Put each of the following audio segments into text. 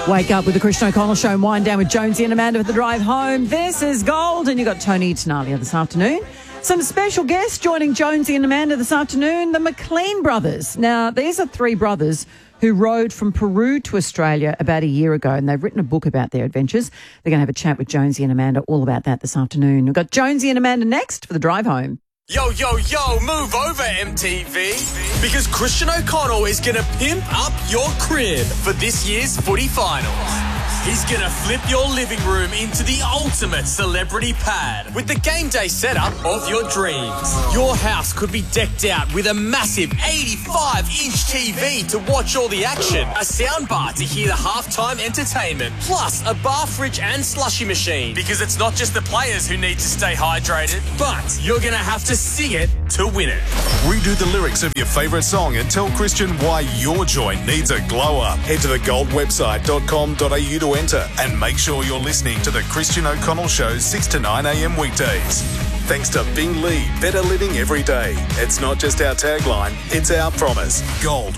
Wake up with the Christian O'Connell Show and wind down with Jonesy and Amanda for the drive home. This is Gold, and you've got Tony Tenalia this afternoon. Some special guests joining Jonesy and Amanda this afternoon, the McLean brothers. Now, these are three brothers who rode from Peru to Australia about a year ago, and they've written a book about their adventures. They're going to have a chat with Jonesy and Amanda all about that this afternoon. We've got Jonesy and Amanda next for the drive home. Yo, yo, yo, move over, MTV, because Christian O'Connell is going to pimp up your crib for this year's footy finals. He's going to flip your living room into the ultimate celebrity pad with the game day setup of your dreams. Your house could be decked out with a massive 85-inch TV to watch all the action, a soundbar to hear the halftime entertainment, plus a bar, fridge and slushy machine, because it's not just the players who need to stay hydrated, but you're going to have to sing it to win it. Redo the lyrics of your favourite song and tell Christian why your joint needs a glow up. Head to thegoldwebsite.com.au to enter and make sure you're listening to the Christian O'Connell Show 6 to 9 a.m. weekdays. Thanks to Bing Lee, better living every day. It's not just our tagline, it's our promise. Gold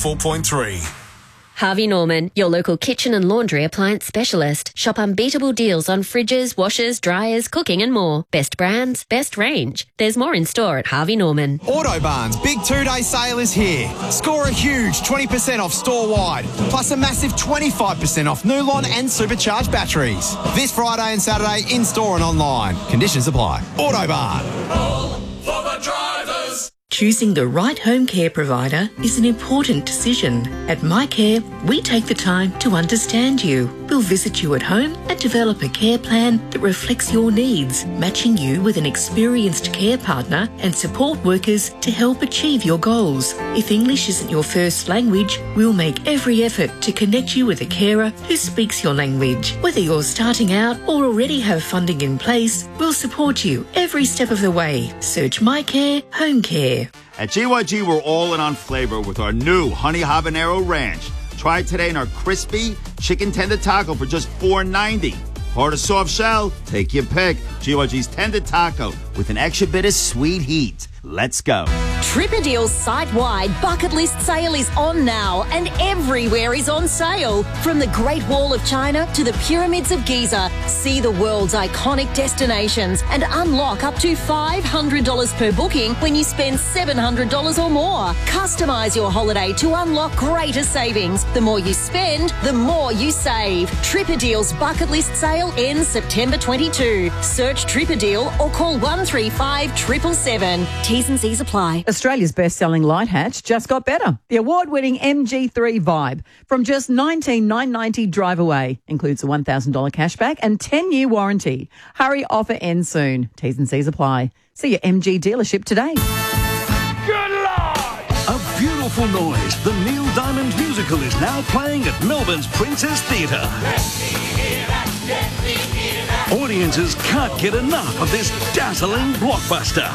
104.3. Harvey Norman, your local kitchen and laundry appliance specialist. Shop unbeatable deals on fridges, washers, dryers, cooking and more. Best brands, best range. There's more in store at Harvey Norman. Autobarn's big 2-day sale is here. Score a huge 20% off store-wide, plus a massive 25% off Nulon and supercharged batteries. This Friday and Saturday in-store and online. Conditions apply. Autobarn. All for the drivers. Choosing the right home care provider is an important decision. At MyCare, we take the time to understand you. We'll visit you at home and develop a care plan that reflects your needs, matching you with an experienced care partner and support workers to help achieve your goals. If English isn't your first language, we'll make every effort to connect you with a carer who speaks your language. Whether you're starting out or already have funding in place, we'll support you every step of the way. Search MyCare Home Care. At GYG, we're all in on flavor with our new Honey Habanero Ranch. Try it today in our crispy chicken tender taco for just $4.90. Hard or soft shell, take your pick. GYG's tender taco with an extra bit of sweet heat. Let's go. Tripadeal's site-wide bucket list sale is on now, and everywhere is on sale. From the Great Wall of China to the Pyramids of Giza, see the world's iconic destinations and unlock up to $500 per booking when you spend $700 or more. Customise your holiday to unlock greater savings. The more you spend, the more you save. Tripadeal's bucket list sale ends September 22. Search Tripadeal or call 135 777. T's and C's apply. Australia's best-selling light hatch just got better. The award-winning MG3 Vibe from just $19,990 drive away. Includes a $1,000 cashback and 10-year warranty. Hurry, offer ends soon. T's and C's apply. See your MG dealership today. Good Lord! A beautiful noise. The Neil Diamond musical is now playing at Melbourne's Princess Theatre. Audiences can't get enough of this dazzling blockbuster.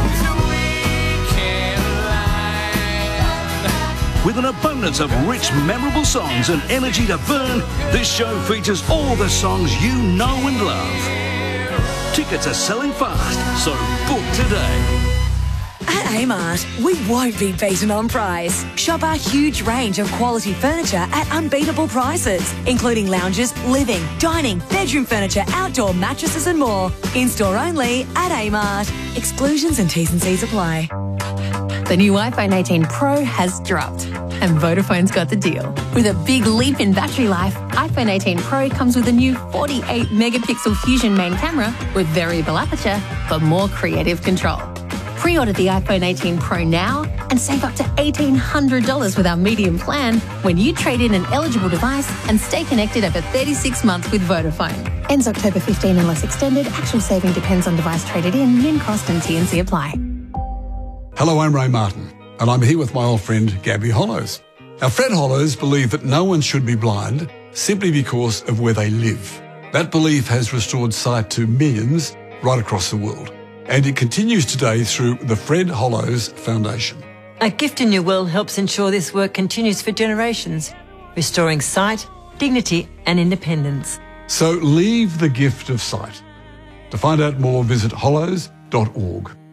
With an abundance of rich, memorable songs and energy to burn, this show features all the songs you know and love. Tickets are selling fast, so book today. At Amart, we won't be beaten on price. Shop our huge range of quality furniture at unbeatable prices, including lounges, living, dining, bedroom furniture, outdoor mattresses and more. In-store only at Amart. Exclusions and T's and C's apply. The new iPhone 18 Pro has dropped, and Vodafone's got the deal. With a big leap in battery life, iPhone 18 Pro comes with a new 48-megapixel Fusion main camera with variable aperture for more creative control. Pre-order the iPhone 18 Pro now and save up to $1,800 with our medium plan when you trade in an eligible device and stay connected over 36 months with Vodafone. Ends October 15 unless extended. Actual saving depends on device traded in. Min cost and T&C apply. Hello, I'm Ray Martin, and I'm here with my old friend Gabby Hollows. Now, Fred Hollows believed that no one should be blind simply because of where they live. That belief has restored sight to millions right across the world. And it continues today through the Fred Hollows Foundation. A Gift in Your Will helps ensure this work continues for generations, restoring sight, dignity and independence. So leave the gift of sight. To find out more, visit hollows.org.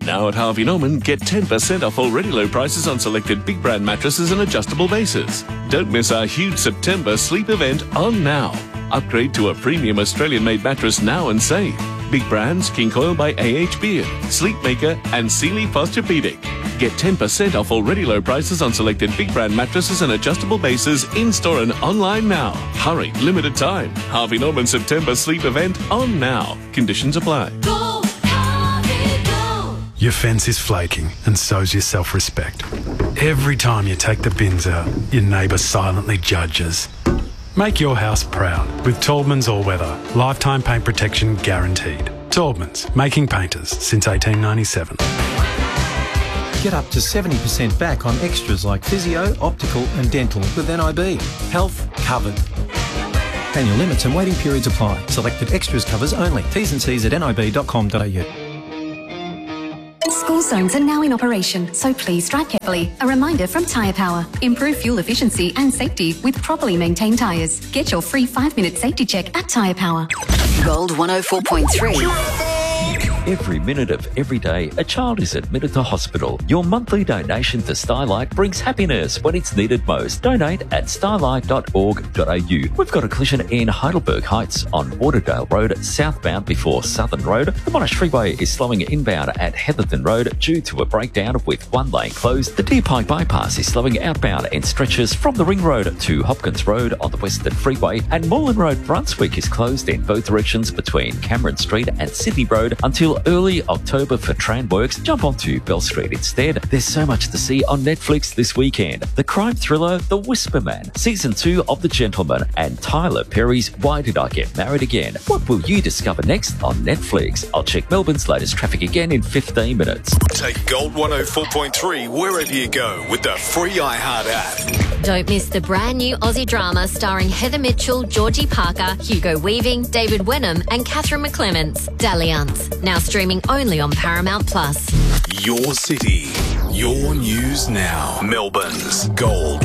Now at Harvey Norman, get 10% off already low prices on selected big brand mattresses and adjustable bases. Don't miss our huge September sleep event on now. Upgrade to a premium Australian-made mattress now and save. Big brands, King Coil by AH Beard, Sleepmaker and Sealy Posturepedic. Get 10% off already low prices on selected big brand mattresses and adjustable bases in-store and online now. Hurry, limited time. Harvey Norman September sleep event on now. Conditions apply. Go, Harvey, go. Your fence is flaking and so's your self-respect. Every time you take the bins out, your neighbour silently judges. Make your house proud with Taubman's All-Weather. Lifetime paint protection guaranteed. Taubman's, making painters since 1897. Get up to 70% back on extras like physio, optical and dental with NIB. Health covered. Annual limits and waiting periods apply. Selected extras covers only. T's and C's at nib.com.au. School zones are now in operation, so please drive carefully. A reminder from Tyre Power. Improve fuel efficiency and safety with properly maintained tyres. Get your free 5-minute safety check at Tyre Power. Gold 104.3. Every minute of every day, a child is admitted to hospital. Your monthly donation to Starlight brings happiness when it's needed most. Donate at starlight.org.au. We've got a collision in Heidelberg Heights on Lauderdale Road, southbound before Southern Road. The Monash Freeway is slowing inbound at Heatherton Road due to a breakdown with one lane closed. The Deer Pike Bypass is slowing outbound and stretches from the Ring Road to Hopkins Road on the Western Freeway. And Moreland Road, Brunswick is closed in both directions between Cameron Street and Sydney Road until early October for Tramworks. Jump onto Bell Street instead. There's so much to see on Netflix this weekend. The crime thriller The Whisper Man, Season 2 of The Gentleman, and Tyler Perry's Why Did I Get Married Again? What will you discover next on Netflix? I'll check Melbourne's latest traffic again in 15 minutes. Take Gold 104.3 wherever you go with the free iHeart app. Don't miss the brand new Aussie drama starring Heather Mitchell, Georgie Parker, Hugo Weaving, David Wenham and Catherine McClements, Dalliance. Now streaming only on Paramount+. Your city, your news now. Melbourne's Gold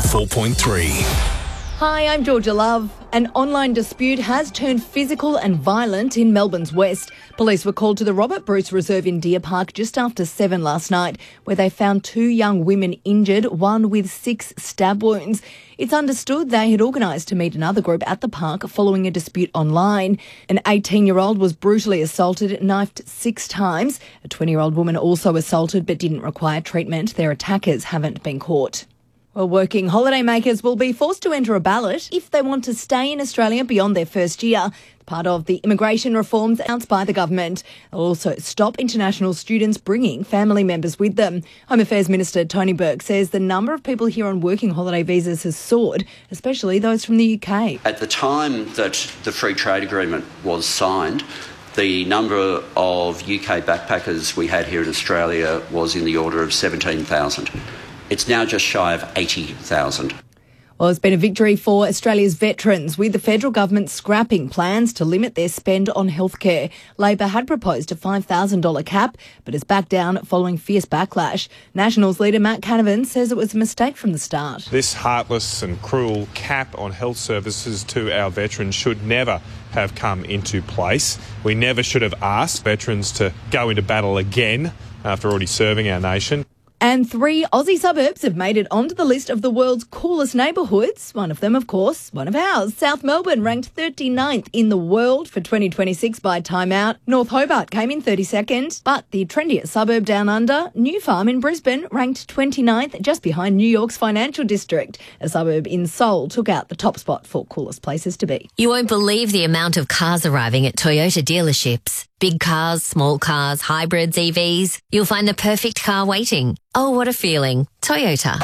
104.3. Hi, I'm Georgia Love. An online dispute has turned physical and violent in Melbourne's west. Police were called to the Robert Bruce Reserve in Deer Park just after 7 last night, where they found 2 young women injured, one with 6 stab wounds. It's understood they had organised to meet another group at the park following a dispute online. An 18-year-old was brutally assaulted, knifed 6 times. A 20-year-old woman also assaulted but didn't require treatment. Their attackers haven't been caught. Well, working holidaymakers will be forced to enter a ballot if they want to stay in Australia beyond their first year. Part of the immigration reforms announced by the government. They'll also stop international students bringing family members with them. Home Affairs Minister Tony Burke says the number of people here on working holiday visas has soared, especially those from the UK. At the time that the free trade agreement was signed, the number of UK backpackers we had here in Australia was in the order of 17,000. It's now just shy of 80,000. Well, it's been a victory for Australia's veterans, with the federal government scrapping plans to limit their spend on healthcare. Labor had proposed a $5,000 cap, but has backed down following fierce backlash. Nationals leader Matt Canavan says it was a mistake from the start. This heartless and cruel cap on health services to our veterans should never have come into place. We never should have asked veterans to go into battle again after already serving our nation. And 3 Aussie suburbs have made it onto the list of the world's coolest neighbourhoods. One of them, of course, one of ours. South Melbourne ranked 39th in the world for 2026 by Time Out. North Hobart came in 32nd, but the trendiest suburb down under, New Farm in Brisbane, ranked 29th, just behind New York's financial district. A suburb in Seoul took out the top spot for coolest places to be. You won't believe the amount of cars arriving at Toyota dealerships. Big cars, small cars, hybrids, EVs. You'll find the perfect car waiting. Oh, what a feeling. Toyota.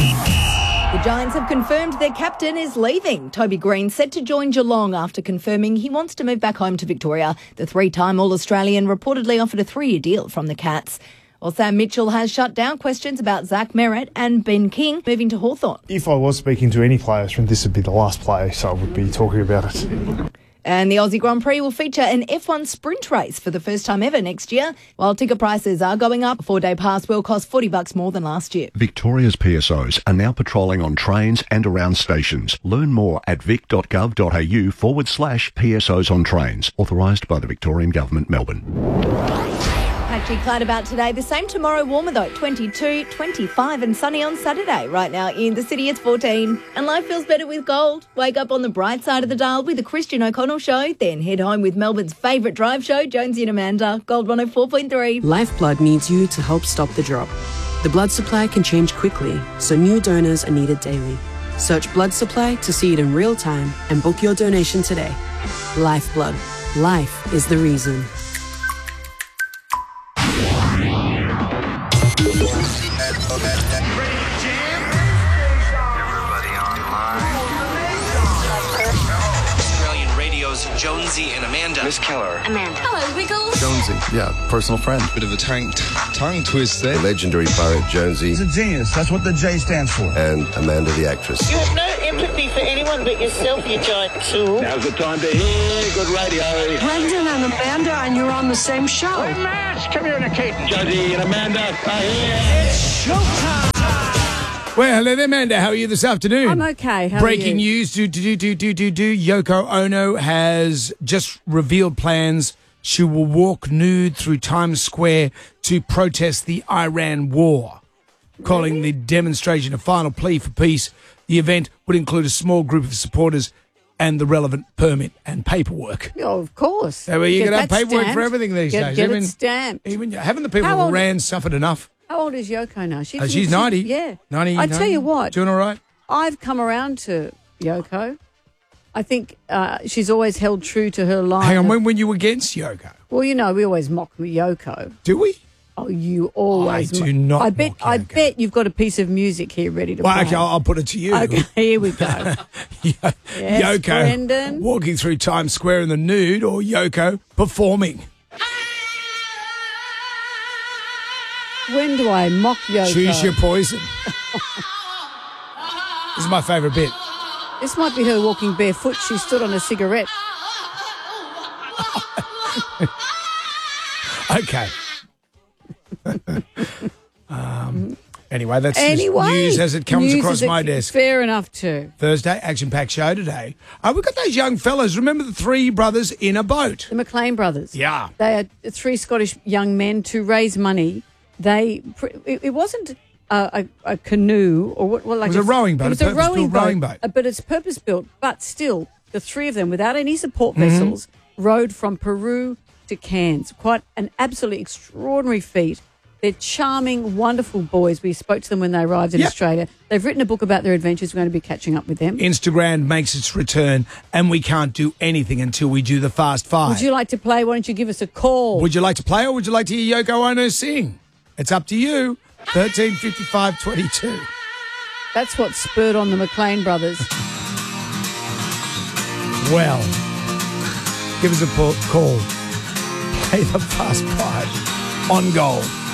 The Giants have confirmed their captain is leaving. Toby Green set to join Geelong after confirming he wants to move back home to Victoria. The 3-time All-Australian reportedly offered a 3-year deal from the Cats. Well, Sam Mitchell has shut down questions about Zach Merritt and Ben King moving to Hawthorn. If I was speaking to any players, this would be the last player, so I would be talking about it. And the Aussie Grand Prix will feature an F1 sprint race for the first time ever next year. While ticket prices are going up, a 4-day pass will cost $40 more than last year. Victoria's PSOs are now patrolling on trains and around stations. Learn more at vic.gov.au/PSOs on trains. Authorised by the Victorian Government, Melbourne. Patchy cloud about today. The same tomorrow, warmer though. 22, 25 and sunny on Saturday. Right now in the city it's 14. And life feels better with gold. Wake up on the bright side of the dial with the Christian O'Connell Show. Then head home with Melbourne's favourite drive show, Jonesy and Amanda. Gold 104.3. Lifeblood needs you to help stop the drop. The blood supply can change quickly, so new donors are needed daily. Search blood supply to see it in real time and book your donation today. Lifeblood. Life is the reason. Australian Radio's Jonesy and Amanda. Miss Keller. Amanda. Hello, Wiggles. Jonesy, yeah, personal friend. Bit of a tongue twist there. The legendary poet Jonesy. He's a genius. That's what the J stands for. And Amanda the actress. You have no empathy for anyone but yourself, you giant tool. Now's the time to hear good radio. Brendan and Amanda, and you're on the same show. We're mass communicating. Jonesy and Amanda are here. It's showtime. Well, hello there, Amanda. How are you this afternoon? I'm okay. How Breaking are you? news. Yoko Ono has just revealed plans. She will walk nude through Times Square to protest the Iran war, calling the demonstration a final plea for peace. The event would include a small group of supporters and the relevant permit and paperwork. Oh, of course. So you Get can have that paperwork stamped. for everything these days. Get it stamped. Haven't the people How of old- Iran suffered enough? How old is Yoko now? She's 90. Yeah. 90. I tell you what. Doing all right? I've come around to Yoko. I think she's always held true to her line. Hang on, when were you against Yoko? Well, you know, we always mock Yoko. Do we? Oh, you always. I do not I bet. mock I bet you've got a piece of music here ready to play. Well, okay, I'll put it to you. Okay, here we go. Yes, Yoko Brendan. walking through Times Square in the nude, or Yoko performing. When do I mock Yoko? Choose your poison. This is my favourite bit. This might be her walking barefoot. She stood on a cigarette. Okay. Anyway, that's just news as it comes across my desk. Fair enough too. Thursday, action-packed show today. We've got those young fellas. Remember the three brothers in a boat? The McLean brothers. Yeah. They are three Scottish young men to raise money. It wasn't a canoe or what? Well, like it was a rowing boat. It was a a rowing boat. But it's purpose built. But still, the three of them, without any support vessels, rowed from Peru to Cairns. Quite an absolutely extraordinary feat. They're charming, wonderful boys. We spoke to them when they arrived in Australia. They've written a book about their adventures. We're going to be catching up with them. Instagram makes its return, and we can't do anything until we do the Fast Five. Would you like to play? Why don't you give us a call? Would you like to play, or would you like to hear Yoko Ono sing? It's up to you. 13 55 22. That's what spurred on the McLean brothers. Well, give us a call. Play the Fast Five on Gold.